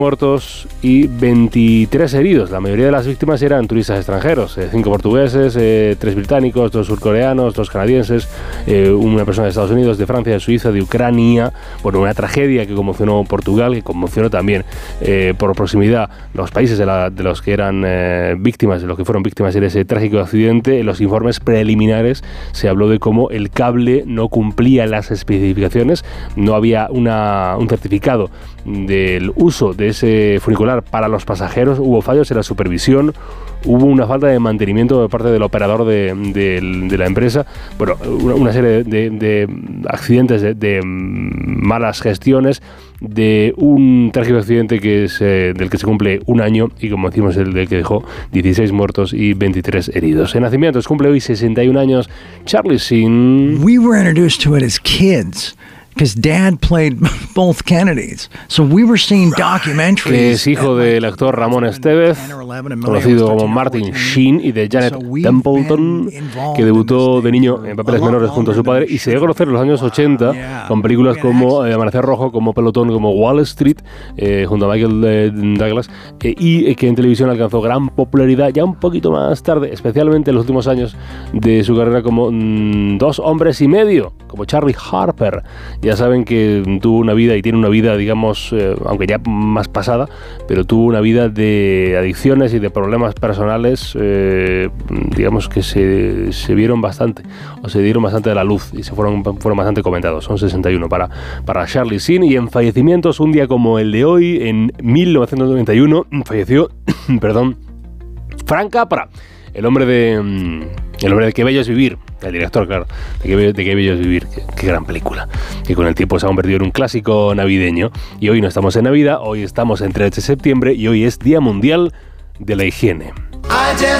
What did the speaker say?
muertos y 23 heridos. La mayoría de las víctimas eran turistas extranjeros, 5 portugueses, 3 británicos, 2 surcoreanos, 2 canadienses, una persona de Estados Unidos, de Francia, de Suiza, de Ucrania. Bueno, una tragedia que conmocionó Portugal, que conmocionó también por proximidad los países de los que eran víctimas, de los que fueron víctimas en ese trágico accidente. En los informes preliminares se habló de cómo el cable no cumplía las especificaciones, no había un certificado del uso de ese funicular para los pasajeros, hubo fallos en la supervisión, hubo una falta de mantenimiento por parte del operador de la empresa. Bueno, una serie de accidentes, de malas gestiones, de un trágico accidente del que se cumple un año y, como decimos, el del que dejó 16 muertos y 23 heridos. En nacimientos cumple hoy 61 años Charlie Sheen. We were introduced to it as kids. Because Dad played both Kennedys, so we were seeing documentaries. Que es hijo del actor Ramón Estevez, conocido como Martin Sheen, y de Janet Templeton, que debutó de niño en papeles menores junto a su padre y se dio a conocer en los años 80 con películas como Amanecer Rojo, como Pelotón, como Wall Street, junto a Michael Douglas, y que en televisión alcanzó gran popularidad ya un poquito más tarde, especialmente en los últimos años de su carrera, como 2 hombres y medio, como Charlie Harper. Ya saben que tuvo una vida y tiene una vida, digamos, aunque ya más pasada, pero tuvo una vida de adicciones y de problemas personales, digamos que se vieron bastante, o se dieron bastante a la luz y fueron bastante comentados. Son 61 para Charlie Sheen. Y en fallecimientos, un día como el de hoy, en 1991, falleció, Frank Capra, el hombre de Qué bello es vivir, el director, claro, de Qué bello es vivir, qué gran película, que con el tiempo se ha convertido en un clásico navideño. Y hoy no estamos en Navidad, hoy estamos en 3 de septiembre y hoy es Día Mundial de la Higiene.